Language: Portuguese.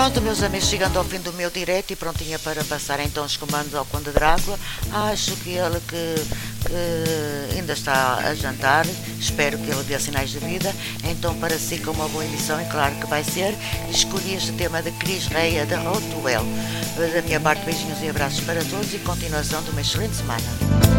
Pronto, meus amigos, chegando ao fim do meu direto e prontinha para passar então os comandos ao Conde Drácula. Acho que ele que ainda está a jantar, espero que ele dê sinais de vida. Então, para si, com uma boa emissão, é claro que vai ser, escolhi este tema de Cris Reia, da Road to Well. Da minha parte, beijinhos e abraços para todos e continuação de uma excelente semana.